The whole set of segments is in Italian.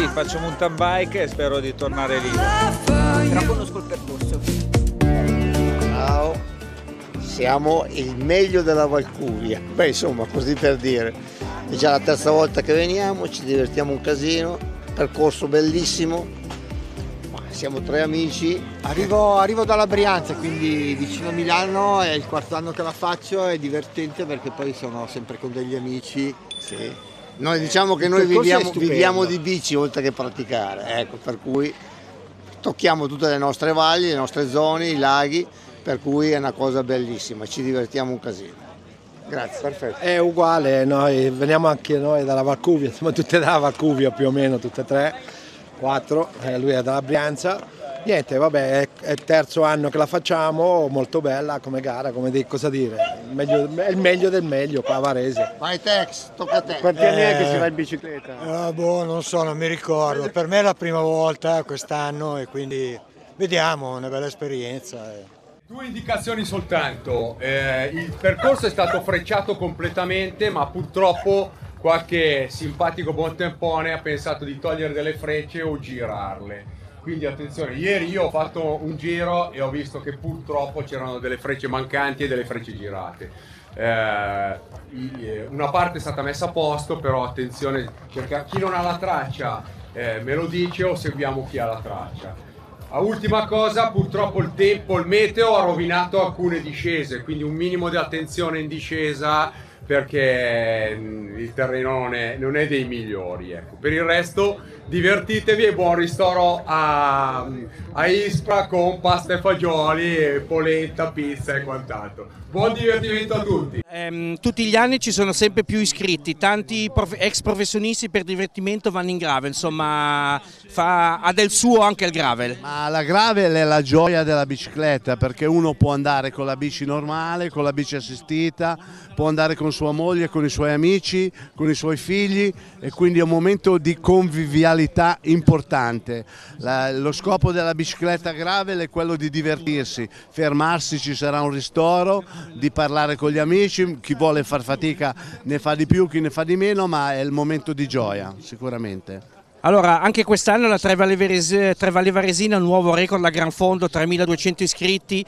faccio mountain bike e spero di tornare lì. Però conosco il percorso. Ciao, siamo il meglio della Valcuvia. Beh, insomma, così per dire. È già la terza volta che veniamo, ci divertiamo un casino, percorso bellissimo. Siamo 3 amici. Arrivo dalla Brianza, quindi vicino a Milano, è il 4º anno che la faccio, è divertente perché poi sono sempre con degli amici. Sì. Noi diciamo che noi viviamo di bici oltre che praticare, ecco, per cui tocchiamo tutte le nostre valli, le nostre zone, i laghi, per cui è una cosa bellissima, ci divertiamo un casino. Grazie. Perfetto. È uguale, noi veniamo anche noi dalla Valcuvia, siamo tutte dalla Valcuvia più o meno, tutte e 3, 4, lui è dalla Brianza. Niente, vabbè, è il terzo anno che la facciamo, molto bella come gara, cosa dire, è il meglio del meglio qua a Varese. Vai Tex, tocca a te. Quanti anni è che si va in bicicletta? Non so, non mi ricordo. Per me è la prima volta quest'anno e quindi vediamo, una bella esperienza. 2 indicazioni soltanto. Il percorso è stato frecciato completamente, ma purtroppo qualche simpatico buontempone ha pensato di togliere delle frecce o girarle. Quindi attenzione, ieri io ho fatto un giro e ho visto che purtroppo c'erano delle frecce mancanti e delle frecce girate. Una parte è stata messa a posto, però attenzione, chi non ha la traccia me lo dice o seguiamo chi ha la traccia. Ultima cosa, purtroppo il tempo, il meteo ha rovinato alcune discese, quindi un minimo di attenzione in discesa perché il terreno non è dei migliori, ecco. Per il resto divertitevi e buon ristoro a Ispra con pasta e fagioli, polenta, pizza e quant'altro. Buon divertimento a tutti! Tutti gli anni ci sono sempre più iscritti, tanti ex professionisti per divertimento vanno in gravel, insomma ha del suo anche il gravel. Ma la gravel è la gioia della bicicletta, perché uno può andare con la bici normale, con la bici assistita, può andare con sua moglie, con i suoi amici, con i suoi figli, e quindi è un momento di convivialità importante. Lo scopo della bicicletta gravel è quello di divertirsi, fermarsi, ci sarà un ristoro, di parlare con gli amici, chi vuole far fatica ne fa di più, chi ne fa di meno, ma è il momento di gioia sicuramente. Allora, anche quest'anno la Tre Valli Varesina, un nuovo record, la Gran Fondo, 3.200 iscritti,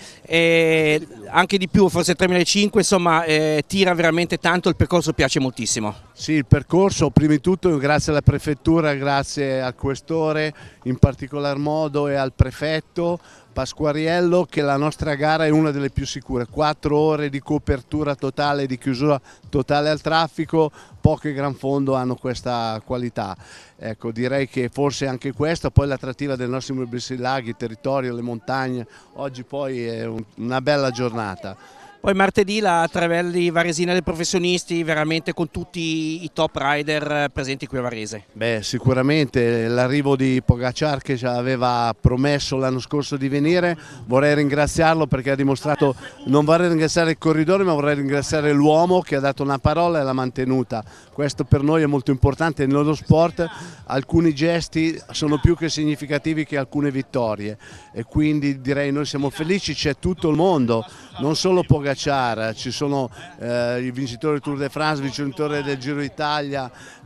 anche di più, forse 3.500, insomma tira veramente tanto, il percorso piace moltissimo. Sì, il percorso, prima di tutto grazie alla prefettura, grazie al questore in particolar modo e al prefetto Pasquariello, che la nostra gara è una delle più sicure, 4 ore di copertura totale, di chiusura totale al traffico, poche Gran Fondo hanno questa qualità. Ecco, direi che forse anche questo, poi l'attrattiva dei nostri bellissimi laghi, il territorio, le montagne, oggi poi è una bella giornata. Poi martedì la Tre Valli Varesina dei professionisti, veramente con tutti i top rider presenti qui a Varese. Beh, sicuramente l'arrivo di Pogacar, che ci aveva promesso l'anno scorso di venire, vorrei ringraziarlo perché ha dimostrato, non vorrei ringraziare il corridore ma vorrei ringraziare l'uomo che ha dato una parola e l'ha mantenuta. Questo per noi è molto importante, nello sport alcuni gesti sono più che significativi che alcune vittorie e quindi direi noi siamo felici, c'è tutto il mondo, non solo Pogacar, ci sono i vincitori del Tour de France, vincitore del Giro d'Italia,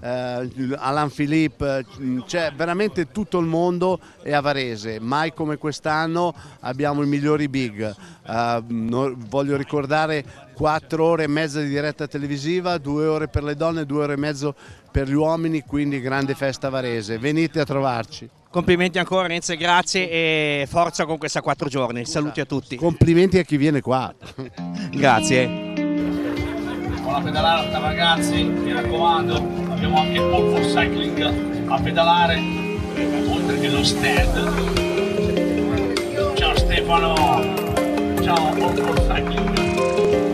Alain Philippe, c'è veramente tutto il mondo è a Varese, mai come quest'anno abbiamo i migliori big. Voglio ricordare 4 ore e mezza di diretta televisiva, 2 ore per le donne, 2 ore e mezzo per gli uomini, quindi grande festa Varese, venite a trovarci. Complimenti ancora Renzo, grazie e forza con questa 4 giorni, saluti a tutti. Complimenti a chi viene qua. Grazie. Buona pedalata ragazzi, mi raccomando, abbiamo anche Pole for Cycling a pedalare, oltre che lo stand. Ciao Stefano, ciao Pole for Cycling.